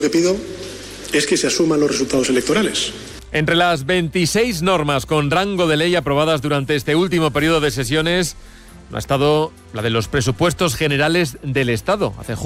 Lo que pido es que se asuman los resultados electorales. Entre las 26 normas con rango de ley aprobadas durante este último periodo de sesiones, no ha estado la de los presupuestos generales del Estado. Hace